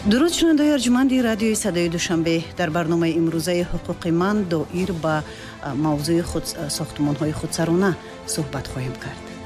дуруд шунавандаҳои арҷуманди радиои садои душанбе, дар барномаи имрӯзаи ҳуқуқи ман доир ба мавзӯи сохтумонҳои худсарона суҳбат хоҳем кард.